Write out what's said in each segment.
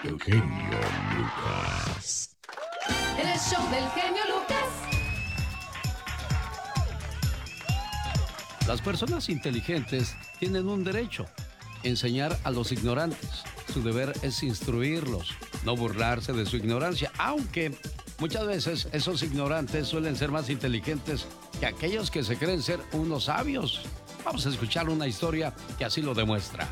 El genio Lucas. En el show del genio Lucas. Las personas inteligentes tienen un derecho: enseñar a los ignorantes. Su deber es instruirlos, no burlarse de su ignorancia, aunque muchas veces esos ignorantes suelen ser más inteligentes que aquellos que se creen ser unos sabios. Vamos a escuchar una historia que así lo demuestra.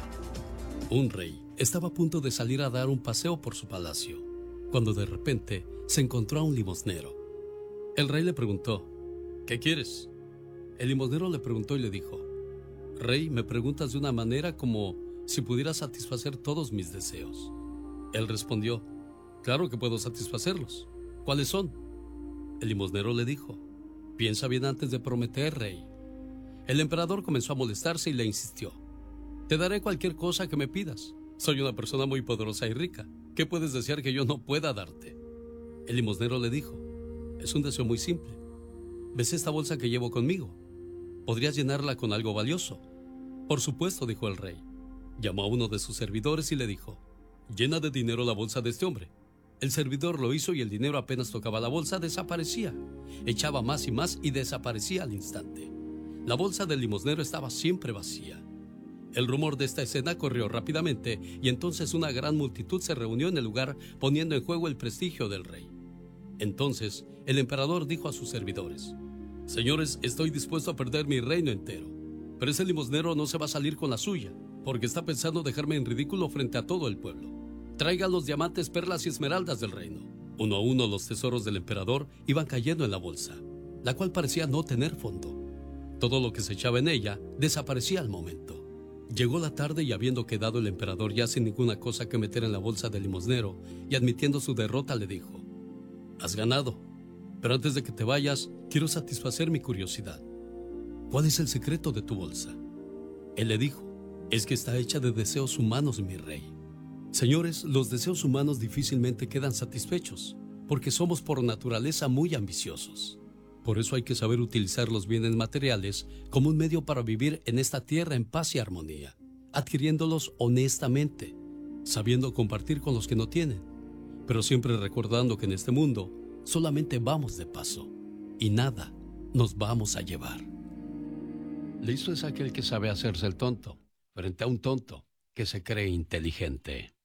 Un rey estaba a punto de salir a dar un paseo por su palacio, cuando de repente se encontró a un limosnero. El rey le preguntó: ¿qué quieres? El limosnero le preguntó y le dijo: Rey, me preguntas de una manera como si pudiera satisfacer todos mis deseos. Él respondió: claro que puedo satisfacerlos. ¿Cuáles son? El limosnero le dijo: piensa bien antes de prometer, rey. El emperador comenzó a molestarse y le insistió: te daré cualquier cosa que me pidas. Soy una persona muy poderosa y rica. ¿Qué puedes desear que yo no pueda darte? El limosnero le dijo: es un deseo muy simple. ¿Ves esta bolsa que llevo conmigo? ¿Podrías llenarla con algo valioso? Por supuesto, dijo el rey. Llamó a uno de sus servidores y le dijo: llena de dinero la bolsa de este hombre. El servidor lo hizo y el dinero, apenas tocaba la bolsa, desaparecía. Echaba más y más y desaparecía al instante. La bolsa del limosnero estaba siempre vacía. El rumor de esta escena corrió rápidamente y entonces una gran multitud se reunió en el lugar, poniendo en juego el prestigio del rey. Entonces el emperador dijo a sus servidores: señores, estoy dispuesto a perder mi reino entero, pero ese limosnero no se va a salir con la suya, porque está pensando dejarme en ridículo frente a todo el pueblo. Traigan los diamantes, perlas y esmeraldas del reino. Uno a uno los tesoros del emperador iban cayendo en la bolsa, la cual parecía no tener fondo. Todo lo que se echaba en ella desaparecía al momento. Llegó la tarde y, habiendo quedado el emperador ya sin ninguna cosa que meter en la bolsa del limosnero y admitiendo su derrota, le dijo: has ganado, pero antes de que te vayas, quiero satisfacer mi curiosidad. ¿Cuál es el secreto de tu bolsa? Él le dijo: es que está hecha de deseos humanos, mi rey. Señores, los deseos humanos difícilmente quedan satisfechos, porque somos por naturaleza muy ambiciosos. Por eso hay que saber utilizar los bienes materiales como un medio para vivir en esta tierra en paz y armonía, adquiriéndolos honestamente, sabiendo compartir con los que no tienen, pero siempre recordando que en este mundo solamente vamos de paso y nada nos vamos a llevar. Listo es aquel que sabe hacerse el tonto frente a un tonto que se cree inteligente.